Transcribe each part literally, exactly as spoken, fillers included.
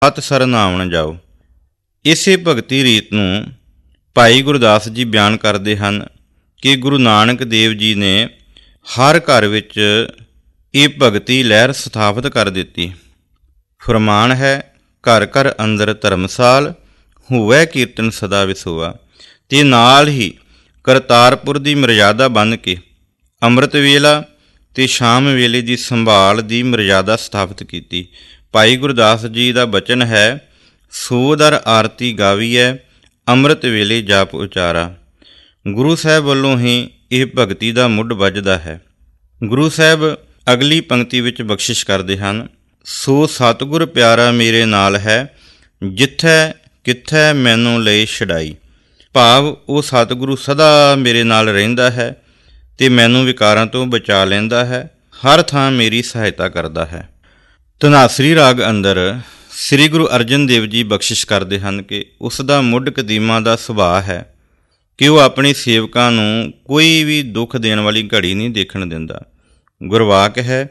ਹਤ ਸਰਨਾਵਣ ਜਾਓ। ਇਸੇ ਭਗਤੀ ਰੀਤ ਨੂੰ ਭਾਈ ਗੁਰਦਾਸ ਜੀ ਬਿਆਨ ਕਰਦੇ ਹਨ ਕਿ ਗੁਰੂ ਨਾਨਕ ਦੇਵ ਜੀ ਨੇ ਹਰ ਘਰ ਵਿੱਚ ਇਹ ਭਗਤੀ ਲਹਿਰ ਸਥਾਪਿਤ ਕਰ ਦਿੱਤੀ। ਫਰਮਾਨ ਹੈ, ਘਰ ਘਰ ਅੰਦਰ ਧਰਮਸਾਲ, ਹੋਵੈ ਕੀਰਤਨ ਸਦਾ ਵਿਸੋਆ। ਤੇ ਨਾਲ ਹੀ ਕਰਤਾਰਪੁਰ ਦੀ ਮਰਯਾਦਾ ਬੰਨ੍ਹ ਕੇ ਅੰਮ੍ਰਿਤ ਵੇਲਾ ਤੇ ਸ਼ਾਮ ਵੇਲੇ ਦੀ ਸੰਭਾਲ ਦੀ ਮਰਯਾਦਾ ਸਥਾਪਿਤ ਕੀਤੀ। ਭਾਈ ਗੁਰਦਾਸ ਜੀ ਦਾ ਬਚਨ ਹੈ, ਸੋ ਦਰ ਆਰਤੀ ਗਾਵੀਐ, ਅੰਮ੍ਰਿਤ ਵੇਲੇ ਜਾਪ ਉਚਾਰਾ। ਗੁਰੂ ਸਾਹਿਬ ਵੱਲੋਂ ਹੀ ਇਹ ਭਗਤੀ ਦਾ ਮੁੱਢ ਵੱਜਦਾ ਹੈ। ਗੁਰੂ ਸਾਹਿਬ ਅਗਲੀ ਪੰਕਤੀ ਵਿੱਚ ਬਖਸ਼ਿਸ਼ ਕਰਦੇ ਹਨ, ਸੋ ਸਤਿਗੁਰ ਪਿਆਰਾ ਮੇਰੇ ਨਾਲ ਹੈ, ਜਿੱਥੈ ਕਿੱਥੈ ਮੈਨੂੰ ਲਈ ਛਡਾਈ। ਭਾਵ ਉਹ ਸਤਿਗੁਰੂ ਸਦਾ ਮੇਰੇ ਨਾਲ ਰਹਿੰਦਾ ਹੈ ਤੇ ਮੈਨੂੰ ਵਿਕਾਰਾਂ ਤੋਂ ਬਚਾ ਲੈਂਦਾ ਹੈ, ਹਰ ਥਾਂ ਮੇਰੀ ਸਹਾਇਤਾ ਕਰਦਾ ਹੈ। ਧਨਾਸਰੀ ਰਾਗ ਅੰਦਰ ਸ੍ਰੀ ਗੁਰੂ ਅਰਜਨ ਦੇਵ ਜੀ ਬਖਸ਼ਿਸ਼ ਕਰਦੇ ਹਨ ਕਿ ਉਸ ਦਾ ਮੁੱਢ ਕਦੀਮਾਂ ਦਾ ਸੁਭਾਅ ਹੈ ਕਿ ਉਹ ਆਪਣੇ ਸੇਵਕਾਂ ਨੂੰ ਕੋਈ ਵੀ ਦੁੱਖ ਦੇਣ ਵਾਲੀ ਘੜੀ ਨਹੀਂ ਦੇਖਣ ਦਿੰਦਾ। ਗੁਰਵਾਕ ਹੈ,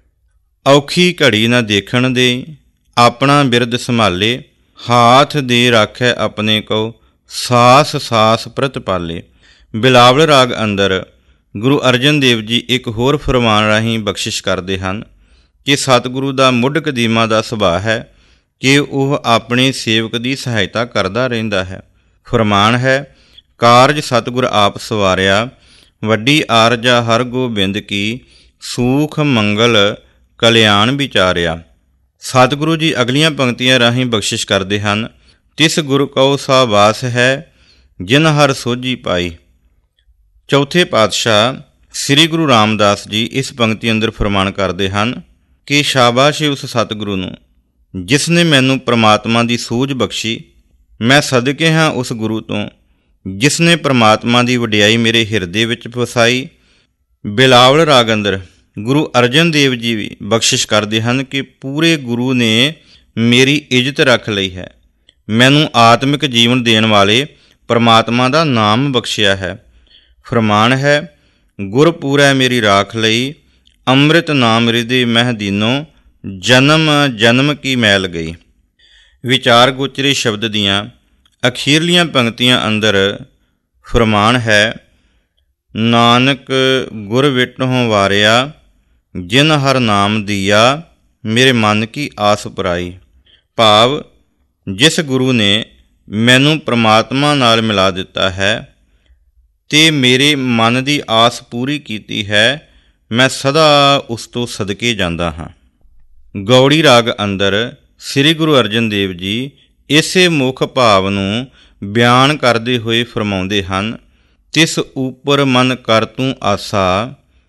ਔਖੀ ਘੜੀ ਨਾ ਦੇਖਣ ਦੇ, ਆਪਣਾ ਬਿਰਦ ਸੰਭਾਲੇ, ਹਾਥ ਦੇ ਰਾਖੈ ਆਪਣੇ ਕੋ, ਸਾਸ ਸਾਸ ਪ੍ਰਤਪਾਲੇ। ਬਿਲਾਵਲ ਰਾਗ ਅੰਦਰ ਗੁਰੂ ਅਰਜਨ ਦੇਵ ਜੀ ਇੱਕ ਹੋਰ ਫਰਮਾਨ ਰਾਹੀਂ ਬਖਸ਼ਿਸ਼ ਕਰਦੇ ਹਨ ਕਿ ਸਤਿਗੁਰੂ ਦਾ ਮੁੱਢ ਕਦੀਮਾਂ ਦਾ ਸੁਭਾਅ ਹੈ ਕਿ ਉਹ ਆਪਣੇ ਸੇਵਕ ਦੀ ਸਹਾਇਤਾ ਕਰਦਾ ਰਹਿੰਦਾ ਹੈ। ਫਰਮਾਨ ਹੈ, ਕਾਰਜ ਸਤਿਗੁਰ ਆਪ ਸਵਾਰਿਆ, ਵੱਡੀ ਆਰਜਾ ਹਰ ਗੋਬਿੰਦ ਕੀ, ਸੂਖ ਮੰਗਲ ਕਲਿਆਣ ਵਿਚਾਰਿਆ। ਸਤਿਗੁਰੂ ਜੀ ਅਗਲੀਆਂ ਪੰਕਤੀਆਂ ਰਾਹੀਂ ਬਖਸ਼ਿਸ਼ ਕਰਦੇ ਹਨ, ਤਿਸ ਗੁਰ ਕਉ ਸਾਬਾਸ ਹੈ, ਜਿਨ ਹਰ ਸੋਝੀ ਪਾਈ। ਚੌਥੇ ਪਾਤਸ਼ਾਹ ਸ੍ਰੀ ਗੁਰੂ ਰਾਮਦਾਸ ਜੀ ਇਸ ਪੰਕਤੀ ਅੰਦਰ ਫਰਮਾਨ ਕਰਦੇ ਹਨ ਕਿ ਸ਼ਾਬਾਸ਼ ਏ ਉਸ ਸਤਿਗੁਰੂ ਨੂੰ ਜਿਸ ਨੇ ਮੈਨੂੰ ਪ੍ਰਮਾਤਮਾ ਦੀ ਸੂਝ ਬਖਸ਼ੀ। ਮੈਂ ਸਦਕੇ ਹਾਂ ਉਸ ਗੁਰੂ ਤੋਂ ਜਿਸ ਨੇ ਪ੍ਰਮਾਤਮਾ ਦੀ ਵਡਿਆਈ ਮੇਰੇ ਹਿਰਦੇ ਵਿੱਚ ਵਸਾਈ। ਬਿਲਾਵਲ ਰਾਗ ਅੰਦਰ ਗੁਰੂ ਅਰਜਨ ਦੇਵ ਜੀ ਵੀ ਬਖਸ਼ਿਸ਼ ਕਰਦੇ ਹਨ ਕਿ ਪੂਰੇ ਗੁਰੂ ਨੇ ਮੇਰੀ ਇੱਜ਼ਤ ਰੱਖ ਲਈ ਹੈ, ਮੈਨੂੰ ਆਤਮਿਕ ਜੀਵਨ ਦੇਣ ਵਾਲੇ ਪ੍ਰਮਾਤਮਾ ਦਾ ਨਾਮ ਬਖਸ਼ਿਆ ਹੈ। ਫਰਮਾਨ ਹੈ, ਗੁਰ ਪੂਰੈ ਮੇਰੀ ਰਾਖ ਲਈ, ਅੰਮ੍ਰਿਤ ਨਾਮ ਹਿਰਦੇ ਮਹਿ ਦੀਨੋ, ਜਨਮ ਜਨਮ ਕੀ ਮੈਲ ਗਈ। ਵਿਚਾਰ ਗੋਚਰੇ ਸ਼ਬਦ ਦੀਆਂ ਅਖੀਰਲੀਆਂ ਪੰਕਤੀਆਂ ਅੰਦਰ ਫਰਮਾਨ ਹੈ, ਨਾਨਕ ਗੁਰ ਵਿਟਹੁ ਵਾਰਿਆ, ਜਿਨ ਹਰ ਨਾਮ ਦੀਆ, ਮੇਰੇ ਮਨ ਕੀ ਆਸ ਪੁਰਾਈ। ਭਾਵ ਜਿਸ ਗੁਰੂ ਨੇ ਮੈਨੂੰ ਪ੍ਰਮਾਤਮਾ ਨਾਲ ਮਿਲਾ ਦਿੱਤਾ ਹੈ ਤੇ ਮੇਰੇ ਮਨ ਦੀ ਆਸ ਪੂਰੀ ਕੀਤੀ ਹੈ, ਮੈਂ ਸਦਾ ਉਸ ਤੋਂ ਸਦਕੇ ਜਾਂਦਾ ਹਾਂ। ਗੌੜੀ ਰਾਗ ਅੰਦਰ ਸ੍ਰੀ ਗੁਰੂ ਅਰਜਨ ਦੇਵ ਜੀ ਇਸੇ ਮੁੱਖ ਭਾਵ ਨੂੰ ਬਿਆਨ ਕਰਦੇ ਹੋਏ ਫਰਮਾਉਂਦੇ ਹਨ, ਤਿਸ ਉਪਰ ਮਨ ਕਰ ਤੂੰ ਆਸਾ,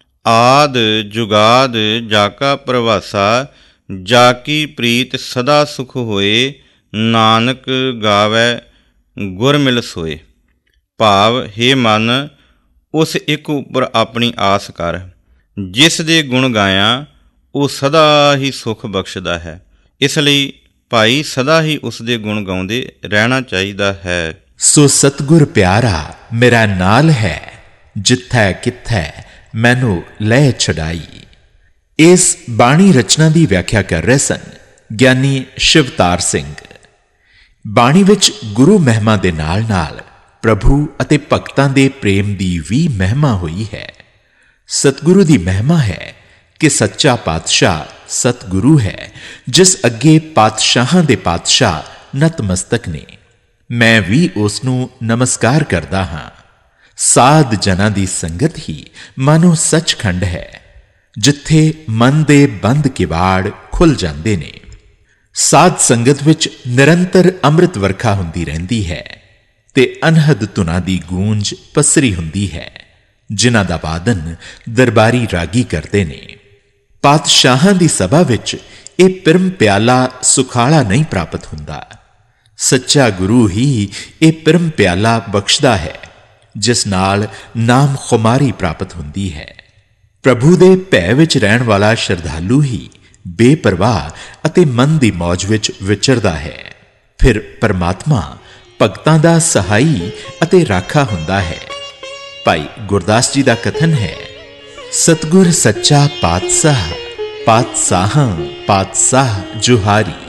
ਆਦ ਜੁਗਾਦ ਜਾਕਾ ਪ੍ਰਵਾਸਾ, ਜਾ ਕੀ ਪ੍ਰੀਤ ਸਦਾ ਸੁਖ ਹੋਏ, ਨਾਨਕ ਗਾਵੈ ਗੁਰ ਮਿਲ ਸੋਏ। ਭਾਵ ਹੇ ਮਨ, ਉਸ ਇੱਕ ਉੱਪਰ ਆਪਣੀ ਆਸ ਕਰ, ਜਿਸ ਦੇ ਗੁਣ ਗਾਇਆ ਉਹ ਸਦਾ ਹੀ ਸੁਖ ਬਖਸ਼ਦਾ ਹੈ। ਇਸ ਲਈ ਭਾਈ ਸਦਾ ਹੀ ਉਸ ਦੇ ਗੁਣ ਗਾਉਂਦੇ ਰਹਿਣਾ ਚਾਹੀਦਾ ਹੈ। ਸੋ ਸਤਿਗੁਰ ਪਿਆਰਾ ਮੇਰਾ ਨਾਲ ਹੈ, ਜਿੱਥੈ ਕਿੱਥੈ ਮੈਨੂੰ ਲੈ ਛਡਾਈ। ਇਸ ਬਾਣੀ ਰਚਨਾ ਦੀ ਵਿਆਖਿਆ ਕਰ ਰਹੇ ਸਨ ਗਿਆਨੀ ਸ਼ਿਵਤਾਰ ਸਿੰਘ। ਬਾਣੀ ਵਿੱਚ ਗੁਰੂ ਮਹਿਮਾ ਦੇ ਨਾਲ ਨਾਲ ਪ੍ਰਭੂ ਅਤੇ ਭਗਤਾਂ ਦੇ ਪ੍ਰੇਮ ਦੀ ਵੀ ਮਹਿਮਾ ਹੋਈ ਹੈ। ਸਤਿਗੁਰੂ ਦੀ ਮਹਿਮਾ ਹੈ ਕਿ ਸੱਚਾ ਪਾਤਸ਼ਾਹ ਸਤਿਗੁਰੂ ਹੈ, ਜਿਸ ਅੱਗੇ ਪਾਤਸ਼ਾਹਾਂ ਦੇ ਪਾਤਸ਼ਾਹ ਨਤਮਸਤਕ ਨੇ। ਮੈਂ ਵੀ ਉਸ ਨੂੰ ਨਮਸਕਾਰ ਕਰਦਾ ਹਾਂ। ਸਾਧ ਜਨਾਂ ਦੀ ਸੰਗਤ ਹੀ ਮਾਨੋ ਸੱਚਖੰਡ ਹੈ, ਜਿੱਥੇ ਮਨ ਦੇ ਬੰਦ ਕਿਵਾੜ ਖੁੱਲ ਜਾਂਦੇ ਨੇ। ਸਾਧ ਸੰਗਤ ਵਿੱਚ ਨਿਰੰਤਰ ਅੰਮ੍ਰਿਤ ਵਰਖਾ ਹੁੰਦੀ ਰਹਿੰਦੀ ਹੈ ਤੇ ਅਨਹਦ ਧੁਨਾਂ ਦੀ ਗੂੰਜ ਪਸਰੀ ਹੁੰਦੀ ਹੈ, ਜਿਨ੍ਹਾਂ ਦਾ ਵਾਦਨ ਦਰਬਾਰੀ ਰਾਗੀ ਕਰਦੇ ਨੇ। ਪਾਤਸ਼ਾਹਾਂ ਦੀ ਸਭਾ ਵਿੱਚ ਇਹ ਪਿਰਮ ਪਿਆਲਾ ਸੁਖਾਲਾ ਨਹੀਂ ਪ੍ਰਾਪਤ ਹੁੰਦਾ। ਸੱਚਾ ਗੁਰੂ ਹੀ ਇਹ ਪਿਰਮ ਪਿਆਲਾ ਬਖਸ਼ਦਾ ਹੈ, ਜਿਸ ਨਾਲ ਨਾਮ ਖੁਮਾਰੀ ਪ੍ਰਾਪਤ ਹੁੰਦੀ ਹੈ। ਪ੍ਰਭੂ ਦੇ ਭੈ ਵਿੱਚ ਰਹਿਣ ਵਾਲਾ ਸ਼ਰਧਾਲੂ ਹੀ ਬੇਪਰਵਾਹ ਅਤੇ ਮਨ ਦੀ ਮੌਜ ਵਿੱਚ ਵਿਚਰਦਾ ਹੈ। ਫਿਰ ਪਰਮਾਤਮਾ ਭਗਤਾਂ ਦਾ ਸਹਾਈ ਅਤੇ ਰਾਖਾ ਹੁੰਦਾ ਹੈ। ਭਾਈ ਗੁਰਦਾਸ ਜੀ ਦਾ ਕਥਨ ਹੈ, ਸਤਿਗੁਰ ਸੱਚਾ ਪਾਤਸ਼ਾਹ, ਪਾਤਸ਼ਾਹਾਂ ਪਾਤਸ਼ਾਹ ਜੁਹਾਰੀ।